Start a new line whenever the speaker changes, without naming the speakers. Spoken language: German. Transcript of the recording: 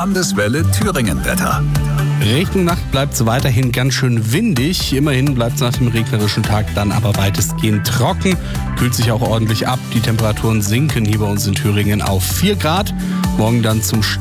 Landeswelle Thüringen-Wetter.
Richtung Nacht bleibt es weiterhin ganz schön windig. Immerhin bleibt es nach dem regnerischen Tag dann aber weitestgehend trocken. Kühlt sich auch ordentlich ab. Die Temperaturen sinken hier bei uns in Thüringen auf 4 Grad. Morgen dann zum